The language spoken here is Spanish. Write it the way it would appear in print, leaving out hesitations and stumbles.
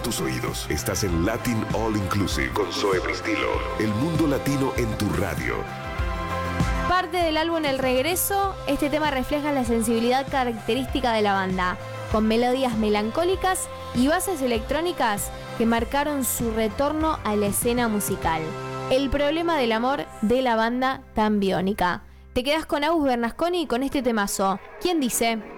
tus oídos. Estás en Latin All Inclusive con Zoe Pristilo. El mundo latino en tu radio. Parte del álbum El Regreso, este tema refleja la sensibilidad característica de la banda, con melodías melancólicas y bases electrónicas que marcaron su retorno a la escena musical. El problema del amor de la banda tan biónica. Te quedas con Agus Bernasconi con este temazo. ¿Quién dice?